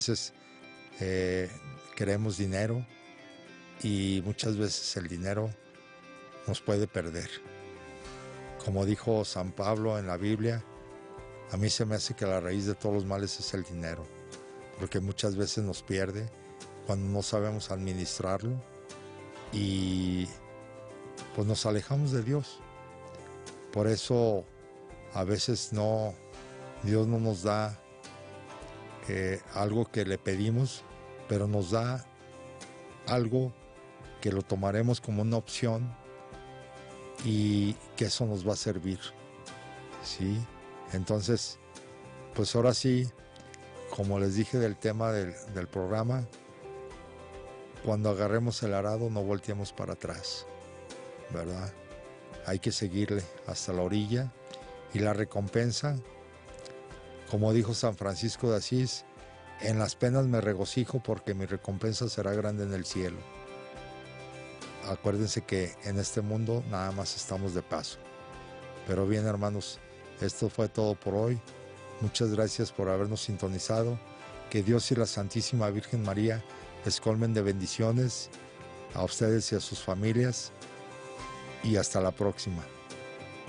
veces queremos dinero y muchas veces el dinero nos puede perder. Como dijo San Pablo en la Biblia, a mí se me hace que la raíz de todos los males es el dinero, porque muchas veces nos pierde cuando no sabemos administrarlo y pues nos alejamos de Dios. Por eso a veces Dios no nos da algo que le pedimos, pero nos da algo que lo tomaremos como una opción y que eso nos va a servir, ¿sí? Entonces, pues ahora sí, como les dije del tema del programa, cuando agarremos el arado no volteemos para atrás, ¿verdad? Hay que seguirle hasta la orilla y la recompensa, como dijo San Francisco de Asís, en las penas me regocijo porque mi recompensa será grande en el cielo. Acuérdense que en este mundo nada más estamos de paso. Pero bien, hermanos, esto fue todo por hoy. Muchas gracias por habernos sintonizado. Que Dios y la Santísima Virgen María les colmen de bendiciones a ustedes y a sus familias. Y hasta la próxima.